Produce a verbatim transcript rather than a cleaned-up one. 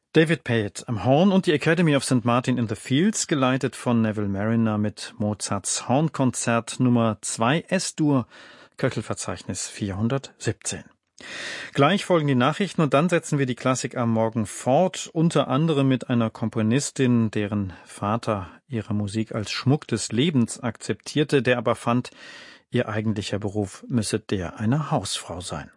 David Payet am Horn und die Academy of Saint Martin in the Fields, geleitet von Neville Marriner mit Mozarts Hornkonzert Nummer zwei S-Dur, Köchelverzeichnis vierhundertsiebzehn. Gleich folgen die Nachrichten und dann setzen wir die Klassik am Morgen fort, unter anderem mit einer Komponistin, deren Vater ihre Musik als Schmuck des Lebens akzeptierte, der aber fand, ihr eigentlicher Beruf müsse der einer Hausfrau sein.